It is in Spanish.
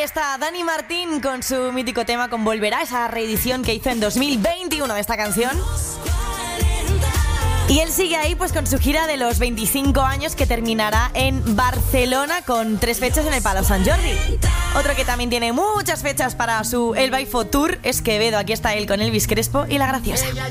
está Dani Martín con su mítico tema con Volverá, esa reedición que hizo en 2021 de esta canción. Y él sigue ahí pues con su gira de los 25 años que terminará en Barcelona con 3 fechas en el Palau Sant Jordi. Otro que también tiene muchas fechas para su El Baifo Tour es Quevedo. Aquí está él con Elvis Crespo y La Graciosa.